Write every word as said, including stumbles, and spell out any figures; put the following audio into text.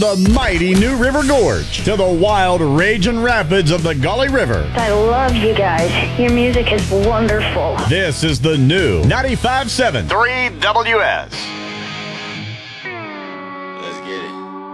The mighty New River Gorge to the wild raging rapids of the Gauley River. I love you guys. Your music is wonderful. This is the new ninety-five point seven three W S.